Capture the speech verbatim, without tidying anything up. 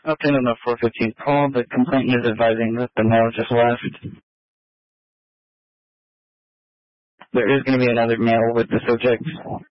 Update on the four fifteen call. The complainant is advising that the male just left. There is going to be another male with the subject.